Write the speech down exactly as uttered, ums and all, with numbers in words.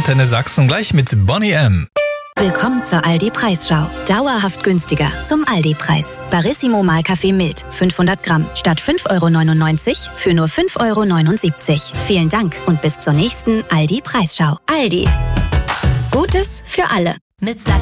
Antenne Sachsen gleich mit Bonnie M. Willkommen zur Aldi-Preisschau. Dauerhaft günstiger zum Aldi-Preis. Barissimo Mahlkaffee mild, fünfhundert Gramm, statt fünf Euro neunundneunzig für nur fünf Euro neunundsiebzig. Vielen Dank und bis zur nächsten Aldi-Preisschau. Aldi. Gutes für alle. Mit